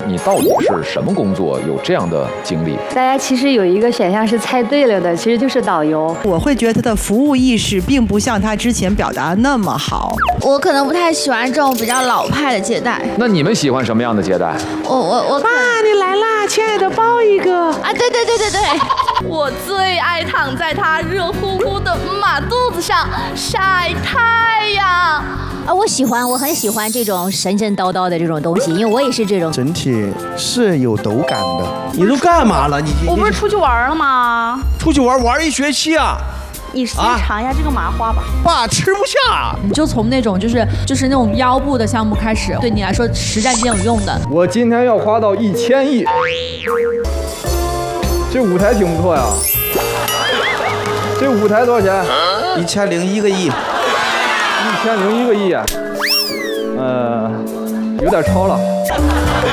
你到底是什么工作，有这样的经历？ 大家其实有一个选项是猜对了的，其实就是导游。 我会觉得他的服务意识并不像他之前表达那么好。 我可能不太喜欢这种比较老派的接待。 那你们喜欢什么样的接待？ 我爸，你来啦，亲爱的，抱一个啊！对，我最爱躺在他热乎乎的马肚子上晒太阳。 啊，我很喜欢这种神神叨叨的这种东西，因为我也是这种。 整体是有抖感的。你都干嘛了？ 我不是出去玩了吗？ 出去玩一学期啊！ 你先尝一下这个麻花吧。 爸吃不下。 你就从那种就是那种腰部的项目开始，对你来说实战间有用的。 我今天要花到1000亿，这舞台挺不错呀。这舞台多少钱 ？1001个亿。 1001个亿，有点超了。